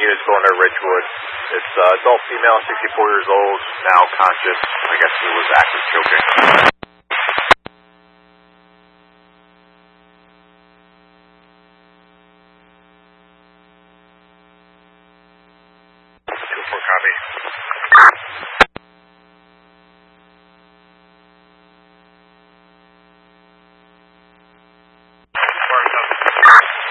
units going to Ridgewood. It's adult female, 64 years old, now conscious. I guess it was active choking. 2-4 copy.